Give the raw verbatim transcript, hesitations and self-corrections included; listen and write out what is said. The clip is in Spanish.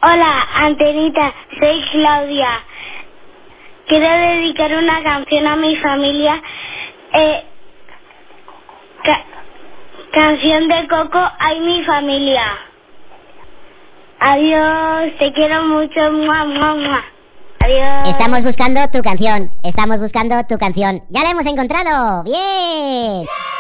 Hola, Antenita, soy Claudia. Quiero dedicar una canción a mi familia. Eh, ca- canción de Coco, ay mi familia. Adiós, te quiero mucho. Mua, mua, mua. Adiós. Estamos buscando tu canción. Estamos buscando tu canción. ¡Ya la hemos encontrado! ¡Bien!